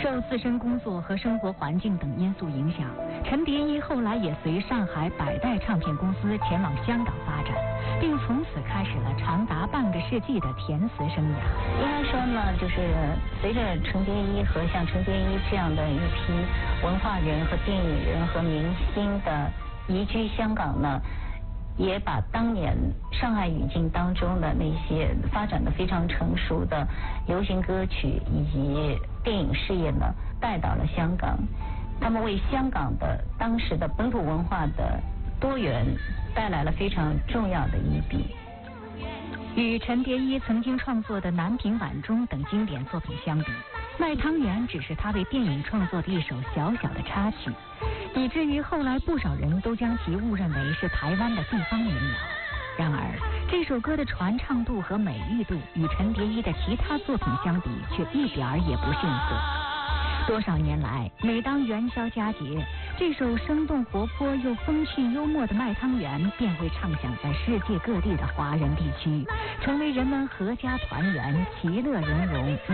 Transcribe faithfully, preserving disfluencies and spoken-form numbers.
受自身工作和生活环境等因素影响，陈蝶衣后来也随上海百代唱片公司前往香港发展，并从此开始了长达半个世纪的填词生涯。 应该说呢，就是随着陈蝶衣和像陈蝶衣这样的一批文化人和电影人和明星的移居香港呢，也把当年上海语境当中的那些发展的非常成熟的流行歌曲以及电影事业呢带到了香港，他们为香港的当时的本土文化的多元带来了非常重要的一笔。 与陈蝶衣曾经创作的《南屏晚钟》等经典作品相比，《卖汤圆》只是他为电影创作的一首小小的插曲，以至于后来不少人都将其误认为是台湾的地方民谣。然而，这首歌的传唱度和美誉度与陈蝶衣的其他作品相比，却一点儿也不逊色。多少年来，每当元宵佳节，这首生动活泼又风趣幽默的《卖汤圆》便会唱响在世界各地的华人地区，成为人们阖家团圆、其乐融融、